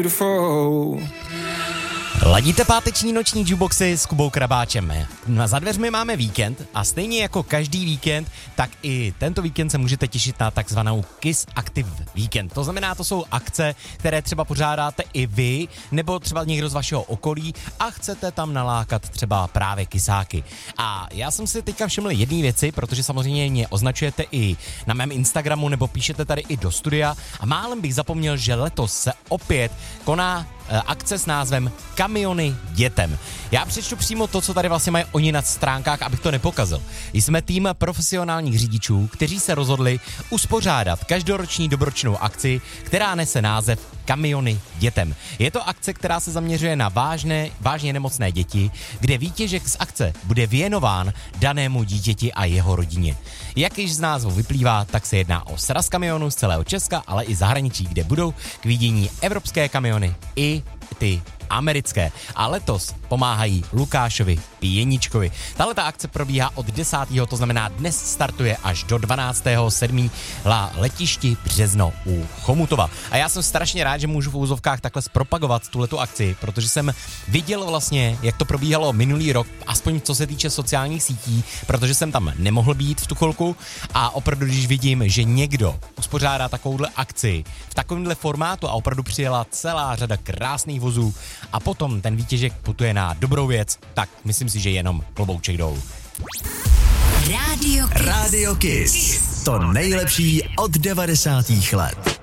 Ladíte páteční noční jukeboxy s Kubou Krabáčem. Za dveřmi máme víkend a stejně jako každý víkend, tak i tento víkend se můžete těšit na takzvanou Kiss Active Weekend. To znamená, to jsou akce, které třeba pořádáte i vy, nebo třeba někdo z vašeho okolí a chcete tam nalákat třeba právě kysáky. A já jsem si teďka všiml jedné věci, protože samozřejmě mě označujete i na mém Instagramu nebo píšete tady i do studia a málem bych zapomněl, že letos se opět koná akce s názvem Kamiony dětem. Já přečtu přímo to, co tady vlastně mají oni na stránkách, abych to nepokazil. Jsme tým profesionálních řidičů, kteří se rozhodli uspořádat každoroční dobročinnou akci, která nese název Kamiony dětem. Je to akce, která se zaměřuje na vážně nemocné děti, kde výtěžek z akce bude věnován danému dítěti a jeho rodině. Jak již z názvu vyplývá, tak se jedná o sraz kamionů z celého Česka, ale i zahraničí, kde budou k vidění evropské kamiony i ty americké. A letos pomáhají Lukášovi Pěničkovi. Tahleta akce probíhá od 10. to znamená dnes startuje až do 12.7. na letišti Březno u Chomutova. A já jsem strašně rád, že můžu v úzovkách takhle zpropagovat tuhletu akci, protože jsem viděl vlastně, jak to probíhalo minulý rok, aspoň co se týče sociálních sítí, protože jsem tam nemohl být v tu chvilku a opravdu, když vidím, že někdo uspořádá takovouhle akci v takovémhle formátu a opravdu přijela celá řada krásných vozů a potom ten výtěžek putuje na dobrou věc, tak myslím si, že jenom klobouček dolů. Radio Kiss. To nejlepší od 90. let.